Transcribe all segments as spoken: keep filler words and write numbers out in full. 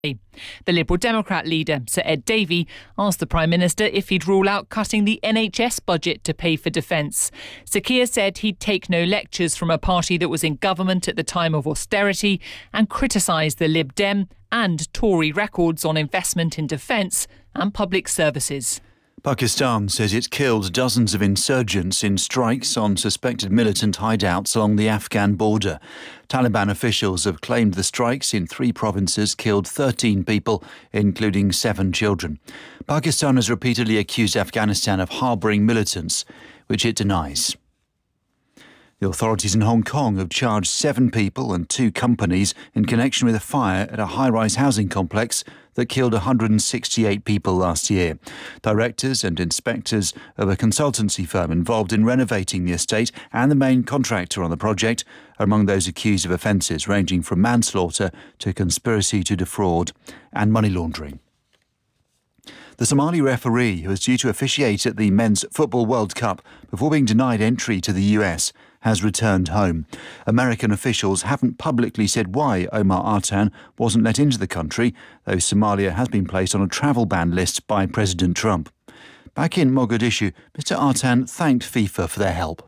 The Liberal Democrat leader, Sir Ed Davey, asked the Prime Minister if he'd rule out cutting the N H S budget to pay for defence. Sir Keir said he'd take no lectures from a party that was in government at the time of austerity and criticised the Lib Dem and Tory records on investment in defence and public services. Pakistan says it's killed dozens of insurgents in strikes on suspected militant hideouts along the Afghan border. Taliban officials have claimed the strikes in three provinces killed thirteen people, including seven children. Pakistan has repeatedly accused Afghanistan of harbouring militants, which it denies. The authorities in Hong Kong have charged seven people and two companies in connection with a fire at a high-rise housing complex that killed one hundred sixty-eight people last year. Directors and inspectors of a consultancy firm involved in renovating the estate and the main contractor on the project are among those accused of offences ranging from manslaughter to conspiracy to defraud and money laundering. The Somali referee, who was due to officiate at the Men's Football World Cup before being denied entry to the U S, has returned home. American officials haven't publicly said why Omar Artan wasn't let into the country, though Somalia has been placed on a travel ban list by President Trump. Back in Mogadishu, Mister Artan thanked FIFA for their help.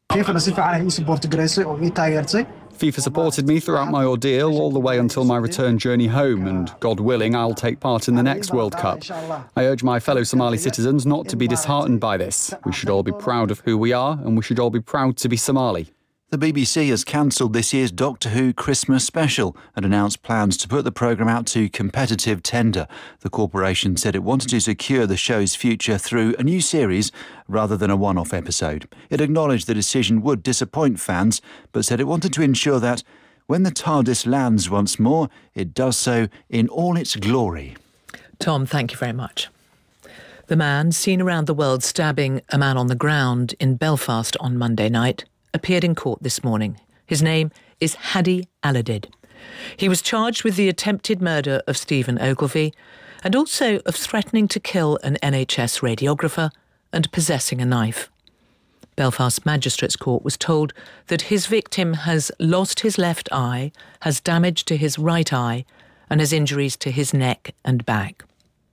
FIFA supported me throughout my ordeal all the way until my return journey home, and God willing, I'll take part in the next World Cup. I urge my fellow Somali citizens not to be disheartened by this. We should all be proud of who we are, and we should all be proud to be Somali. The B B C has cancelled this year's Doctor Who Christmas special and announced plans to put the programme out to competitive tender. The corporation said it wanted to secure the show's future through a new series rather than a one-off episode. It acknowledged the decision would disappoint fans, but said it wanted to ensure that when the TARDIS lands once more, it does so in all its glory. Tom, thank you very much. The man seen around the world stabbing a man on the ground in Belfast on Monday night appeared in court this morning. His name is Hadi Aladid. He was charged with the attempted murder of Stephen Ogilvie and also of threatening to kill an N H S radiographer and possessing a knife. Belfast Magistrates Court was told that his victim has lost his left eye, has damage to his right eye and has injuries to his neck and back.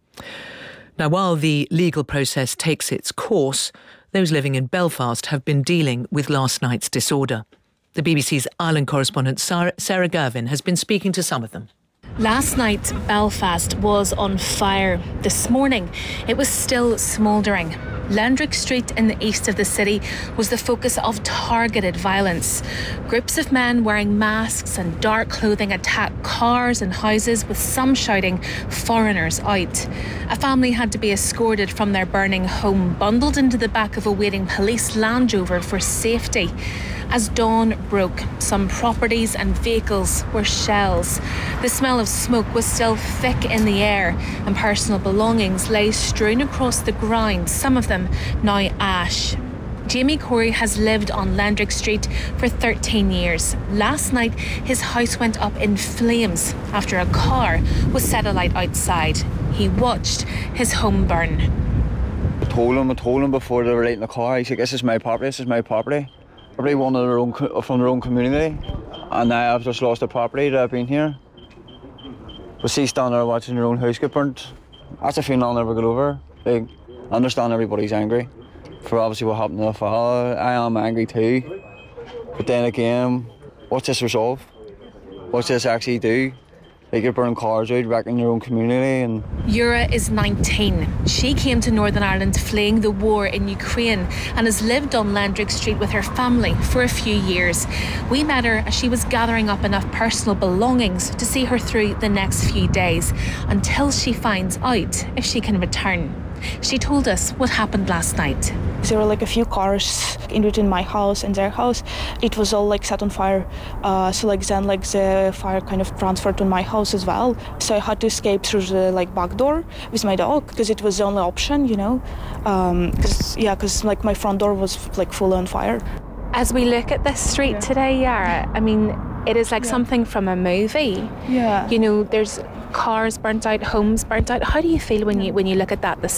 Now, while the legal process takes its course, those living in Belfast have been dealing with last night's disorder. The B B C's Ireland correspondent Sarah, Sarah Gervin has been speaking to some of them. Last night, Belfast was on fire. This morning, it was still smouldering. Landrick Street in the east of the city was the focus of targeted violence. Groups of men wearing masks and dark clothing attacked cars and houses, with some shouting "foreigners out." A family had to be escorted from their burning home, bundled into the back of a waiting police Land Rover for safety. As dawn broke, some properties and vehicles were shells. The smell of smoke was still thick in the air, and personal belongings lay strewn across the ground, some of them now ash. Jamie Corey has lived on Landrick Street for thirteen years. Last night, his house went up in flames after a car was set alight outside. He watched his home burn. I told him, I told him before they were lighting the car, he said, "This is my property, this is my property." Everyone of their own, from their own community, and now I've just lost the property that I've been here. But see, standing there watching your own house get burnt, that's a feeling I'll never get over. Like, I understand everybody's angry for obviously what happened to the fella. I am angry too, but then again, what's this resolve? What's this actually do? Like, you're burning cars out, wrecking your own community. And Yura is nineteen. She came to Northern Ireland fleeing the war in Ukraine and has lived on Landrick Street with her family for a few years. We met her as she was gathering up enough personal belongings to see her through the next few days until she finds out if she can return. She told us what happened last night. There were like a few cars in between my house and their house. It was all like set on fire. Uh, so like then like the fire kind of transferred to my house as well. So I had to escape through the like back door with my dog because it was the only option, you know. Um, cause, yeah, because like my front door was like full on fire. As we look at this street yeah. today, Yara, I mean, it is like yeah. something from a movie. Yeah. You know, there's cars burnt out, homes burnt out. How do you feel when you when you look at that this